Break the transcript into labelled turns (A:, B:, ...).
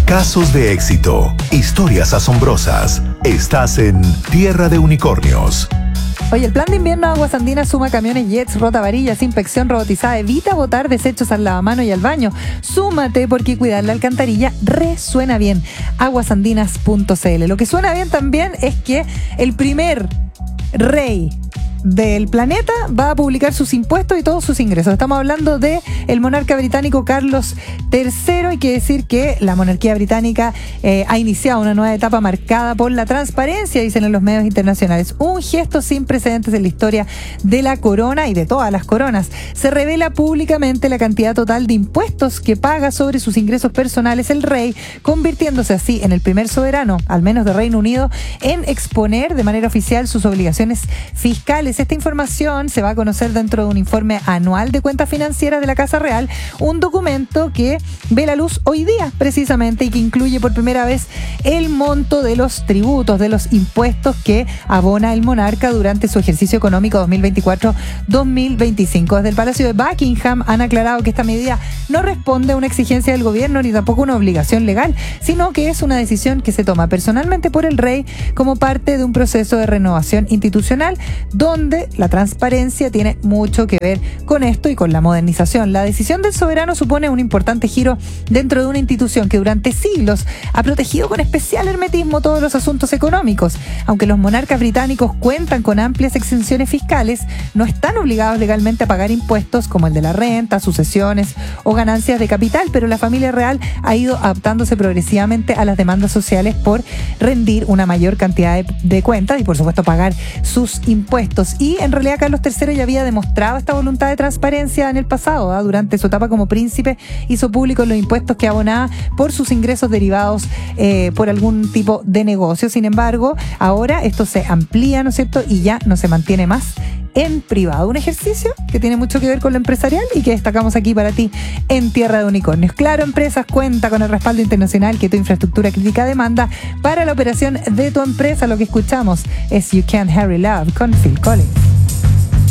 A: Casos de éxito, historias asombrosas. Estás en Tierra de Unicornios.
B: Oye, el plan de invierno de Aguas Andinas suma camiones Jets, rotavarillas, inspección robotizada, evita botar desechos al lavamano y al baño. Súmate porque cuidar la alcantarilla resuena bien. Aguasandinas.cl. Lo que suena bien también es que el primer rey del planeta va a publicar sus impuestos y todos sus ingresos. Estamos hablando de el monarca británico Carlos III. Hay que decir que la monarquía británica ha iniciado una nueva etapa marcada por la transparencia, dicen en los medios internacionales. Un gesto sin precedentes en la historia de la corona y de todas las coronas. Se revela públicamente la cantidad total de impuestos que paga sobre sus ingresos personales el rey, convirtiéndose así en el primer soberano, al menos de Reino Unido, en exponer de manera oficial sus obligaciones fiscales. Esta información se va a conocer dentro de un informe anual de cuentas financieras de la Casa Real, un documento que ve la luz hoy día precisamente y que incluye por primera vez el monto de los tributos, de los impuestos que abona el monarca durante su ejercicio económico 2024-2025. Desde el Palacio de Buckingham han aclarado que esta medida no responde a una exigencia del gobierno ni tampoco una obligación legal, sino que es una decisión que se toma personalmente por el rey como parte de un proceso de renovación institucional donde la transparencia tiene mucho que ver con esto y con la modernización. La decisión del soberano supone un importante giro dentro de una institución que durante siglos ha protegido con especial hermetismo todos los asuntos económicos. Aunque los monarcas británicos cuentan con amplias exenciones fiscales, no están obligados legalmente a pagar impuestos como el de la renta, sucesiones o ganancias de capital, pero la familia real ha ido adaptándose progresivamente a las demandas sociales por rendir una mayor cantidad de cuentas y por supuesto pagar sus impuestos. Y en realidad Carlos III ya había demostrado esta voluntad de transparencia en el pasado, ¿eh? Durante su etapa como príncipe hizo públicos los impuestos que abonaba por sus ingresos derivados por algún tipo de negocio. Sin embargo, ahora esto se amplía, ¿no es cierto? Y ya no se mantiene más en privado. Un ejercicio que tiene mucho que ver con lo empresarial y que destacamos aquí para ti en Tierra de Unicornios. Claro Empresas cuenta con el respaldo internacional que tu infraestructura crítica demanda para la operación de tu empresa. Lo que escuchamos es You Can't Hurry Love con Phil Collins.